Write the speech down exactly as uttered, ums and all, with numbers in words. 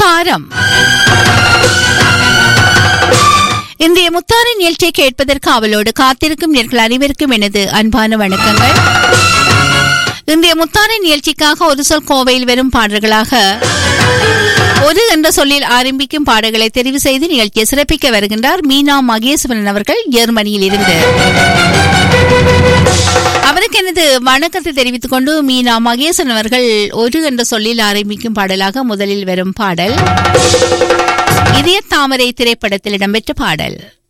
முத்தாரம். இன்றைய முத்தார நிகழ்ச்சியை கேட்பதற்கு அவளோடு காத்திருக்கும் நேர்கள் அனைவருக்கும் எனது அன்பான வணக்கங்கள். இன்றைய முத்தார நிகழ்ச்சிக்காக ஒரு சொல் கோவையில் வரும் பாடல்களாக ஒரு என்ற சொல்லில் ஆரம்பிக்கும் பாடல்களை தெரிவு செய்து நிகழ்ச்சியை சிறப்பிக்க வருகின்றார் மீனா மகேஸ்வரன் அவர்கள் ஜெர்மனியில் இருந்து. அவருக்கு எனது வணக்கத்தை தெரிவித்துக் கொண்டு மீனா மகேஸ்வரன் அவர்கள் ஒரு என்ற சொல்லில் ஆரம்பிக்கும் பாடலாக முதலில் வரும் பாடல் இதய தாமரை திரைப்படத்தில் இடம்பெற்ற பாடல்.